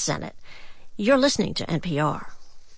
Senate. You're listening to NPR.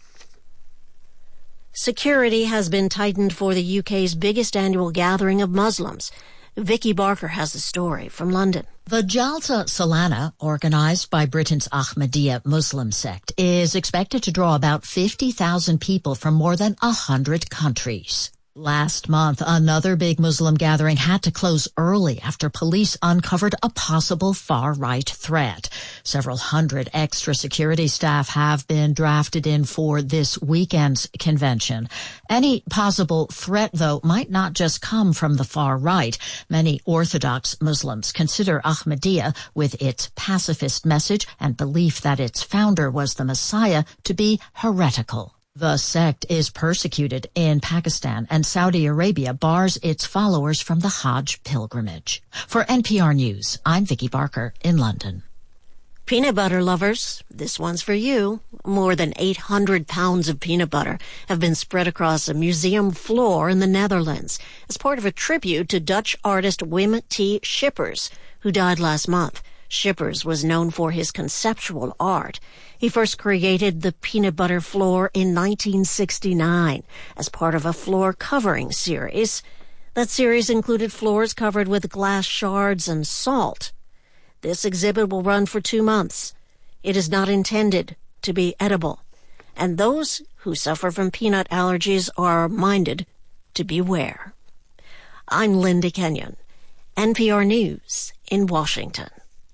Security has been tightened for the UK's biggest annual gathering of Muslims. Vicky Barker has the story from London. The Jalsa Salana, organized by Britain's Ahmadiyya Muslim sect, is expected to draw about 50,000 people from more than 100 countries. Last month, another big Muslim gathering had to close early after police uncovered a possible far-right threat. Several hundred extra security staff have been drafted in for this weekend's convention. Any possible threat, though, might not just come from the far right. Many Orthodox Muslims consider Ahmadiyya, with its pacifist message and belief that its founder was the Messiah, to be heretical. The sect is persecuted in Pakistan, and Saudi Arabia bars its followers from the Hajj pilgrimage. For NPR News, I'm Vicky Barker in London. Peanut butter lovers, this one's for you. More than 800 pounds of peanut butter have been spread across a museum floor in the Netherlands as part of a tribute to Dutch artist Wim T. Schippers, who died last month. Schippers was known for his conceptual art. He first created the peanut butter floor in 1969 as part of a floor covering series. That series included floors covered with glass shards and salt. This exhibit will run for 2 months. It is not intended to be edible, and those who suffer from peanut allergies are minded to beware. I'm Linda Kenyon, NPR News in Washington.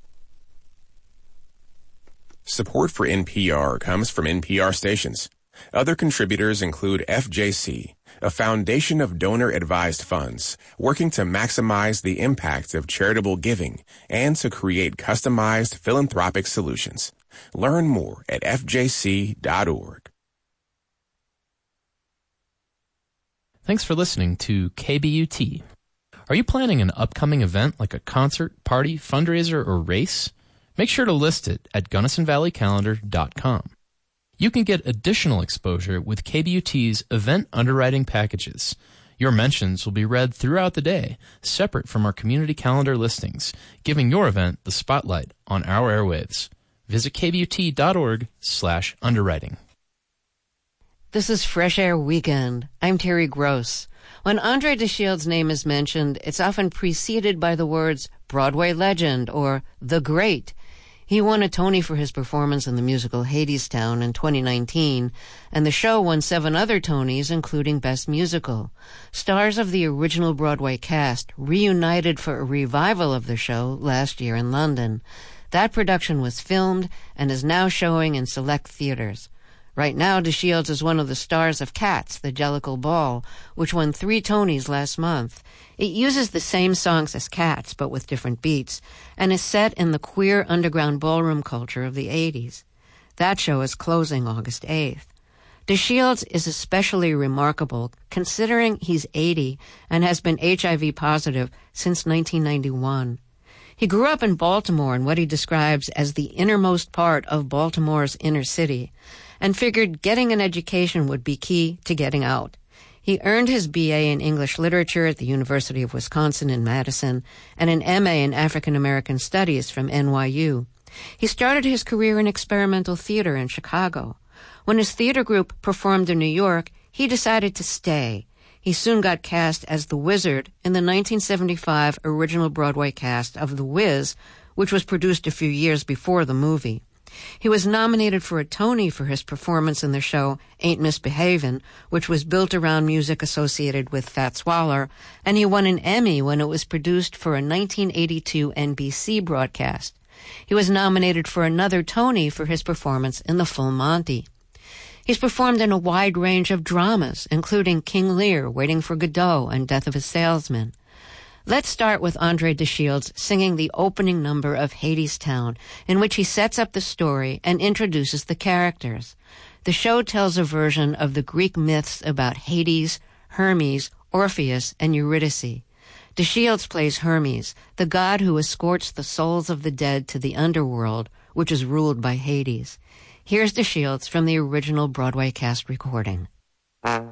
Support for NPR comes from NPR stations. Other contributors include FJC, a foundation of donor-advised funds working to maximize the impact of charitable giving and to create customized philanthropic solutions. Learn more at fjc.org. Thanks for listening to KBUT. Are you planning an upcoming event like a concert, party, fundraiser, or race? Make sure to list it at GunnisonValleyCalendar.com. You can get additional exposure with KBUT's event underwriting packages. Your mentions will be read throughout the day, separate from our community calendar listings, giving your event the spotlight on our airwaves. Visit KBUT.org/underwriting. This is Fresh Air Weekend. I'm Terry Gross. When Andre DeShield's name is mentioned, it's often preceded by the words Broadway legend or the great. He won a Tony for his performance in the musical Hadestown in 2019, and the show won 7 other Tonys, including Best Musical. Stars of the original Broadway cast reunited for a revival of the show last year in London. That production was filmed and is now showing in select theaters. Right now, DeShields is one of the stars of Cats, the Jellicle Ball, which won 3 Tonys last month. It uses the same songs as Cats, but with different beats, and is set in the queer underground ballroom culture of the 80s. That show is closing August 8th. DeShields is especially remarkable considering he's 80 and has been HIV positive since 1991. He grew up in Baltimore in what he describes as the innermost part of Baltimore's inner city, and figured getting an education would be key to getting out. He earned his BA in English Literature at the University of Wisconsin in Madison and an MA in African American Studies from NYU. He started his career in experimental theater in Chicago. When his theater group performed in New York, he decided to stay. He soon got cast as the Wizard in the 1975 original Broadway cast of The Wiz, which was produced a few years before the movie. He was nominated for a Tony for his performance in the show Ain't Misbehavin', which was built around music associated with Fats Waller, and he won an Emmy when it was produced for a 1982 NBC broadcast. He was nominated for another Tony for his performance in The Full Monty. He's performed in a wide range of dramas, including King Lear, Waiting for Godot, and Death of a Salesman. Let's start with Andre DeShields singing the opening number of Hadestown, in which he sets up the story and introduces the characters. The show tells a version of the Greek myths about Hades, Hermes, Orpheus, and Eurydice. DeShields plays Hermes, the god who escorts the souls of the dead to the underworld, which is ruled by Hades. Here's DeShields from the original Broadway cast recording. Thank